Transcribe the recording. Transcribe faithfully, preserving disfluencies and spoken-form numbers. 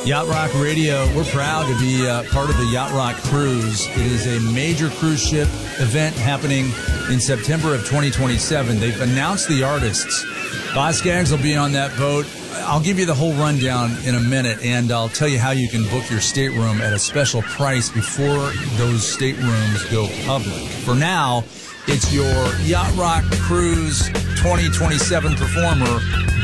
Yacht Rock Radio, we're proud to be uh, part of the Yacht Rock Cruise. It is a major cruise ship event happening in September of twenty twenty-seven. They've announced the artists. Boz Scaggs will be on that boat. I'll give you the whole rundown in a minute, and I'll tell you how you can book your stateroom at a special price before those staterooms go public. For now, it's your Yacht Rock Cruise twenty twenty-seven performer,